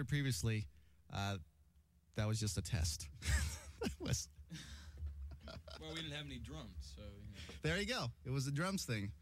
heard previously, that was just a test. That was. Well, we didn't have any drums, so. There you go. It was a drums thing.